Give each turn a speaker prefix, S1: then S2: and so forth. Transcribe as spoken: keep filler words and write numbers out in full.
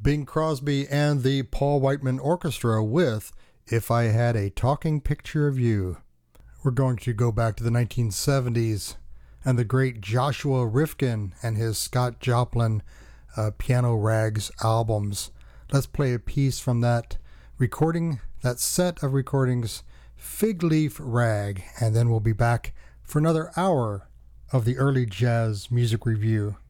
S1: Bing Crosby and the Paul Whiteman Orchestra with If I Had a Talking Picture of You. We're going to go back to the nineteen seventies and the great Joshua Rifkin and his Scott Joplin uh, Piano Rags albums. Let's play a piece from that recording, that set of recordings, Fig Leaf Rag, and then we'll be back for another hour of the early jazz music review.